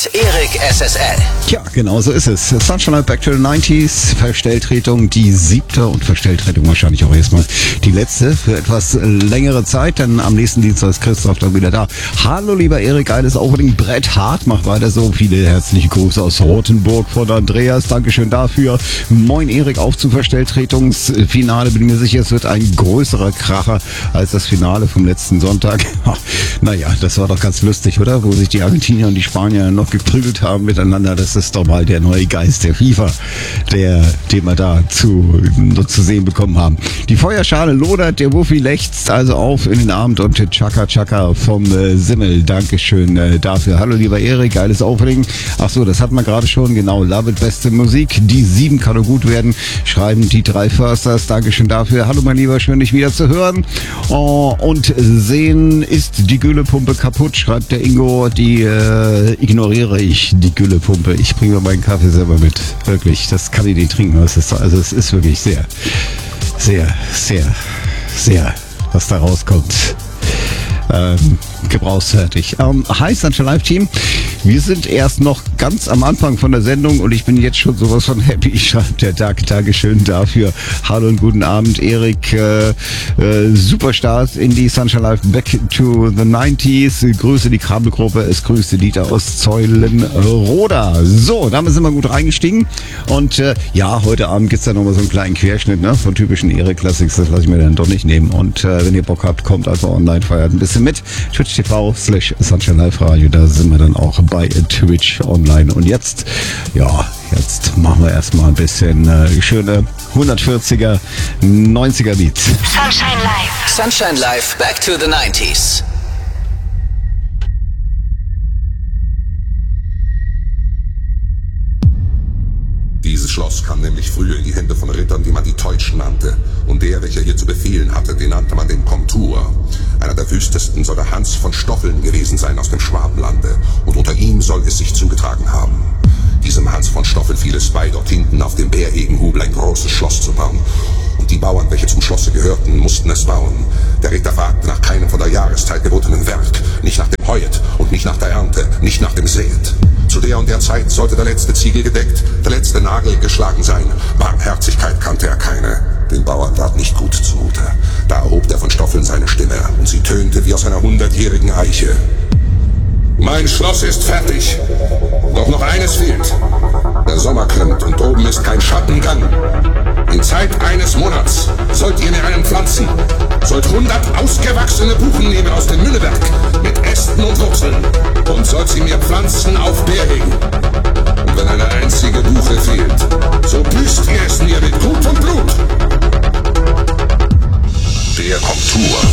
mit Erik SSL. Ja, genau so ist es. Sunshine Back to the 90s, Verstelltretung, die 7. und Verstelltretung wahrscheinlich auch erstmal die letzte für etwas längere Zeit, denn am nächsten Dienstag ist Christoph dann wieder da. Hallo lieber Erik, geiles Opening, Brett Hart macht weiter so. Viele herzliche Grüße aus Rothenburg von Andreas, Dankeschön dafür. Moin Erik, auf zum Verstelltretungsfinale, bin mir sicher, es wird ein größerer Kracher als das Finale vom letzten Sonntag. Naja, das war doch ganz lustig, oder? Wo sich die Argentinier und die Spanier noch geprügelt haben miteinander. Das ist doch mal der neue Geist der FIFA, den wir da zu sehen bekommen haben. Die Feuerschale lodert, der Wuffi lechzt also auf in den Abend und Chaka Chaka vom Simmel. Dankeschön dafür. Hallo lieber Erik, geiles Opening. Ach so, das hatten wir gerade schon. Genau, Love It, beste Musik. Die 7 kann nur gut werden, schreiben die 3 Försters. Dankeschön dafür. Hallo mein Lieber, schön dich wieder zu hören. Und sehen ist die Güllepumpe kaputt, schreibt der Ingo. Die ignoriere ich, die Güllepumpe. Ich bringe mir meinen Kaffee selber mit. Wirklich, das kann ich nicht trinken. Es ist wirklich sehr, was da rauskommt. Gebrauchsfertig. Hi Sunshine Live Team. Wir sind erst noch ganz am Anfang von der Sendung und ich bin jetzt schon sowas von happy, schreibt der Doug. Dankeschön dafür. Hallo und guten Abend, Erik. Superstars in die Sunshine Live Back to the 90s. Grüße die Kabelgruppe. Es grüße Dieter aus Zeulenroda. So, damit sind wir gut reingestiegen. Und ja, heute Abend gibt's da nochmal so einen kleinen Querschnitt von typischen Erik Classics. Das lasse ich mir dann doch nicht nehmen. Und wenn ihr Bock habt, kommt einfach online, feiert ein bisschen mit. Twitch.tv/Sunshine Live Radio. Da sind wir dann auch bei Twitch online. Und jetzt machen wir erstmal ein bisschen schöne 140er, 90er Beats. Sunshine Live. Sunshine Live Back to the 90s. Dieses Schloss kam nämlich früher in die Hände von Rittern, die man die Teutschen nannte. Und der, welcher hier zu befehlen hatte, den nannte man den Komtur. Einer der wüstesten soll der Hans von Stoffeln gewesen sein aus dem Schwabenlande. Und unter ihm soll es sich zugetragen haben. Diesem Hans von Stoffeln fiel es bei, dort hinten auf dem Bäregenhubel ein großes Schloss zu bauen. Und die Bauern, welche zum Schlosse gehörten, mussten es bauen. Der Ritter fragte nach keinem von der Jahreszeit gebotenen Werk, nicht nach dem Heuet und nicht nach der Ernte, nicht nach dem Säet. Zu der und der Zeit sollte der letzte Ziegel gedeckt, der letzte Nagel geschlagen sein. Barmherzigkeit kannte er keine. Den Bauern ward nicht gut zumute. Da erhob der von Stoffeln seine Stimme, und sie tönte wie aus einer 100-jährigen Eiche. Mein Schloss ist fertig, doch noch eines fehlt. Der Sommer krimmt und oben ist kein Schattengang. In Zeit eines Monats sollt ihr mir einen pflanzen, sollt 100 ausgewachsene Buchen nehmen aus dem Müllewerk, mit Ästen und Wurzeln, und sollt sie mir pflanzen auf Bärhegen. Und wenn eine einzige Buche fehlt, so büßt ihr es mir mit Gut und Blut. Der Komtur.